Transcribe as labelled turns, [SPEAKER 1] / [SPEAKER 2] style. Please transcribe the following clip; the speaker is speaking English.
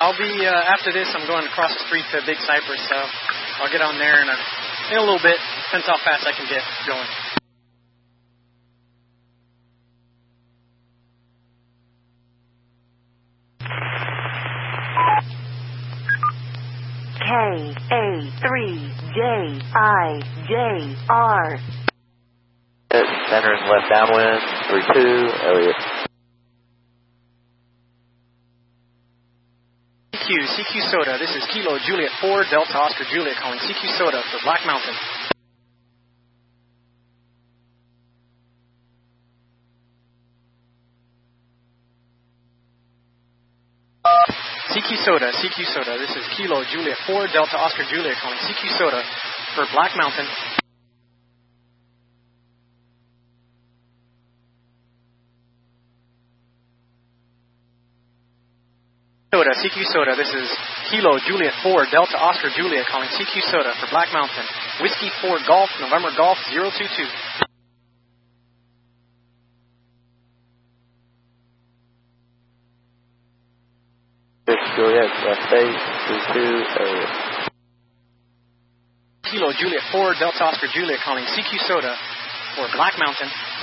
[SPEAKER 1] I'll be, after this, I'm going across the street to Big Cypress, so I'll get on there in a little bit. Depends how fast I can get going.
[SPEAKER 2] KA3JIJR.
[SPEAKER 3] Centers left downwind, 32, Elliott.
[SPEAKER 1] CQ Soda, this is Kilo Juliet 4, Delta Oscar Juliet calling CQ Soda for Black Mountain. CQ Soda, this is Kilo Juliet 4, Delta Oscar Juliet calling CQ Soda for Black Mountain. CQ Soda, this is Kilo Juliet 4, Delta Oscar Juliet calling CQ Soda for Black Mountain. Whiskey 4 Golf, November Golf 022.
[SPEAKER 3] Juliet, left base, 32, Elliott.
[SPEAKER 1] Kilo Juliet 4, Delta Oscar Juliet calling CQ Soda for Black Mountain.